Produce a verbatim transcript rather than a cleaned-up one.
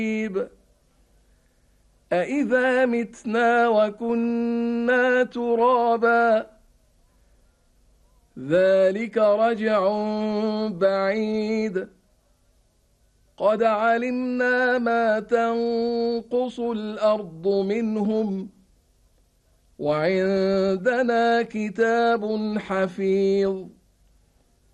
أإذا متنا وكنا ترابا ذلك رجع بعيد قد علمنا ما تنقص الأرض منهم وعندنا كتاب حفيظ